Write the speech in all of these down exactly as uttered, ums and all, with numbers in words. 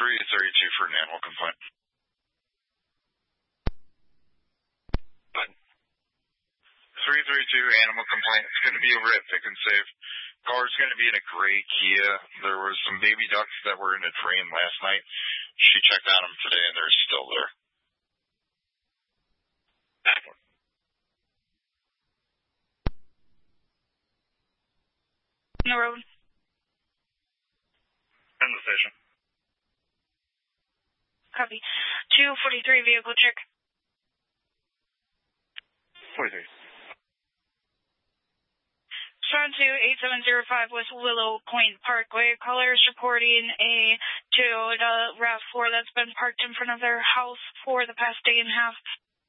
three thirty-two for an animal complaint. three thirty-two animal complaint. It's going to be over at Pick and Save. Car's going to be in a gray Kia. There was some baby ducks that were in a drain last night. She checked on them today, and they're still there. On the road. In the station. Copy. two forty-three vehicle check. forty-three. Sean two eight seven zero five West Willow Point Parkway. Callers reporting a Toyota RAV four that's been parked in front of their house for the past day and a half.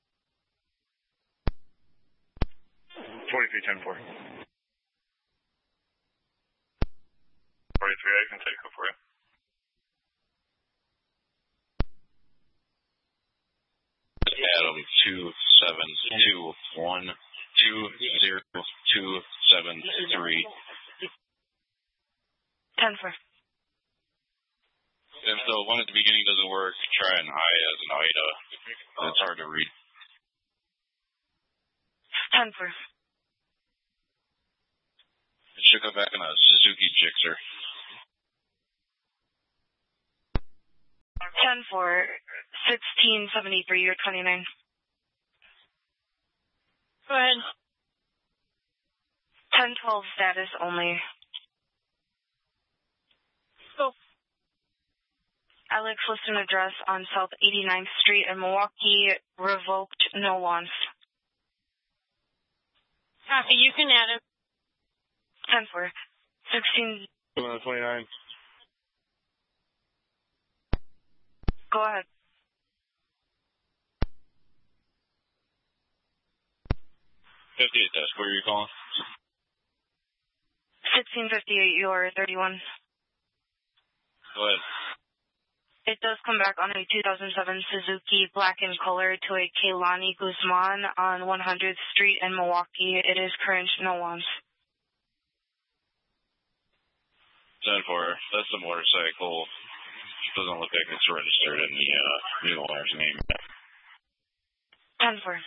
forty-three ten four. forty-three, I can take it for you. Adam two seven two one two zero two seven three. ten four. If the one at the beginning doesn't work, try an I as an Ida. It's hard to read. ten four. It should go back in a Suzuki Gixxer. ten four. sixteen seventy-three, you're twenty-nine. Go ahead. ten twelve status only. Go. Alex listed an address on South eighty-ninth Street in Milwaukee, revoked, no wants. Copy, you can add it. ten four. sixteen. twenty-nine. Go ahead. fifty-eight desk, where are you calling? sixteen fifty-eight, you're thirty-one. Go ahead. It does come back on a two thousand seven Suzuki black in color to a Kehlani Guzman on one hundredth Street in Milwaukee. It is current, no wants. ten four, that's the motorcycle. Doesn't look like it's registered in the uh, new owner's name. ten four.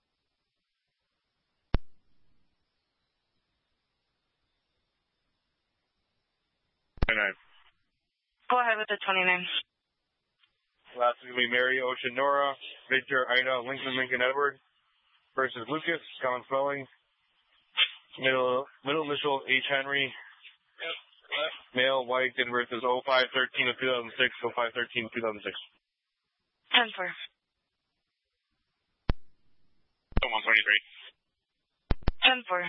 twenty-nine. Go ahead with the twenty-nine. Last is going to be Mary Ocean Nora, Victor Ida Lincoln Lincoln Edward versus Lucas, common spelling. Middle middle initial H. Henry. Yep. Male, white, date of birth is oh five thirteen of two thousand six, oh five thirteen of two thousand six. ten four. one twenty-three. ten four.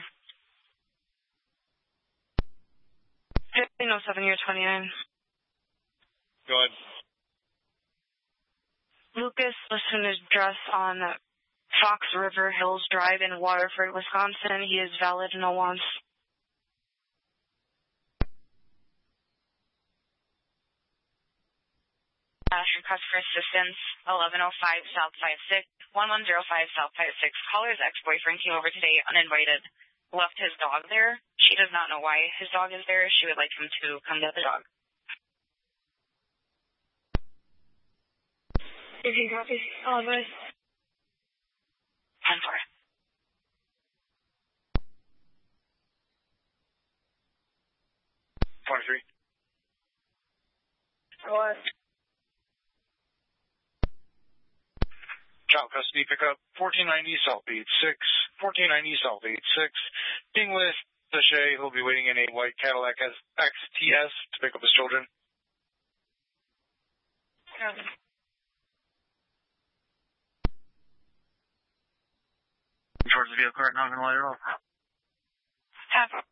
fifteen oh seven, you're twenty-nine. Go ahead. Lucas listed his address on Fox River Hills Drive in Waterford, Wisconsin. He is valid, no wants. Uh, request for assistance, eleven oh five South five six, eleven oh five South five six. Caller's ex-boyfriend came over today uninvited, left his dog there. She does not know why his dog is there. She would like him to come get the dog. If you copy, all right. ten four. twenty-three. What? Child custody pickup, fourteen ninety South eighty-six, fourteen ninety South eighty-six. Being with Sachet, who'll be waiting in a white Cadillac X T S to pick up his children. Copy. Towards the vehicle right now, I'm going to light it off. Have